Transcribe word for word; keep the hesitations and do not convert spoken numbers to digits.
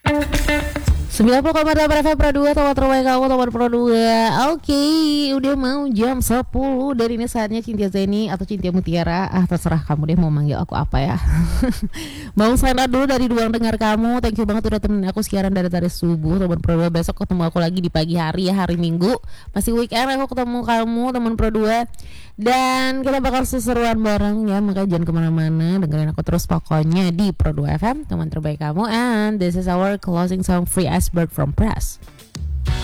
sembilan puluh koma delapan F M Pro dua, teman terbaik kamu, teman Pro dua. Oke, udah mau jam sepuluh. Dan ini saatnya Cynthia Zeni atau Cynthia Mutiara. Ah, terserah kamu deh mau manggil aku apa ya. Mau sign out dulu dari dua dengar kamu. Thank you banget udah temenin aku siaran dari tadi subuh, teman Pro dua. Besok ketemu aku lagi di pagi hari ya, hari Minggu. Masih weekend aku ketemu kamu, teman Pro dua. Dan kita bakal seseruan bareng ya, makanya jangan kemana-mana, dengerin aku terus pokoknya di Pro dua F M, teman terbaik kamu. And this is our closing song, Free as Bird from Press.